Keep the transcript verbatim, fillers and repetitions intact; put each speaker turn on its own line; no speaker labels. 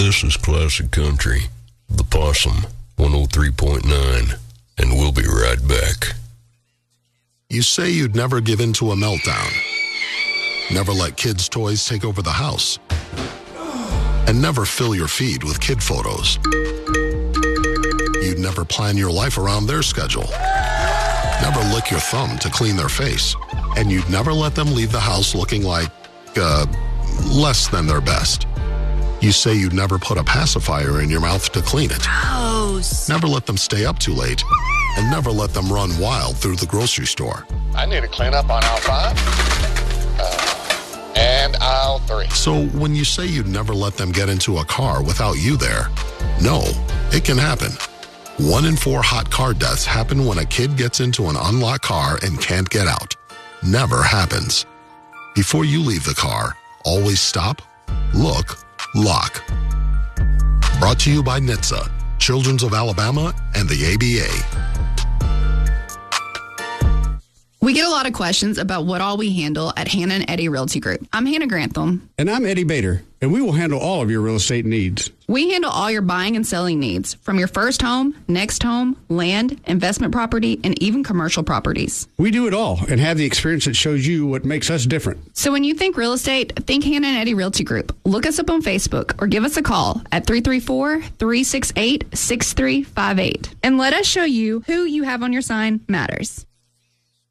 This is Classic Country, The Possum, one oh three point nine, and we'll be right back.
You say you'd never give in to a meltdown, never let kids' toys take over the house, and never fill your feed with kid photos. You'd never plan your life around their schedule, never lick your thumb to clean their face, and you'd never let them leave the house looking like, uh, less than their best. You say you'd never put a pacifier in your mouth to clean it.
Gross.
Never let them stay up too late, and never let them run wild through the grocery store.
I need to clean up on aisle five uh, and aisle three.
So when you say you'd never let them get into a car without you there, no, it can happen. One in four hot car deaths happen when a kid gets into an unlocked car and can't get out. Never happens. Before you leave the car, always stop, look, lock. Brought to you by N H T S A, Children's of Alabama, and the A B A.
We get a lot of questions about what all we handle at Hannah and Eddie Realty Group. I'm Hannah Grantham.
And I'm Eddie Bader, and we will handle all of your real estate needs.
We handle all your buying and selling needs, from your first home, next home, land, investment property, and even commercial properties.
We do it all and have the experience that shows you what makes us different.
So when you think real estate, think Hannah and Eddie Realty Group. Look us up on Facebook or give us a call at three three four, three six eight, six three five eight. And let us show you who you have on your sign matters.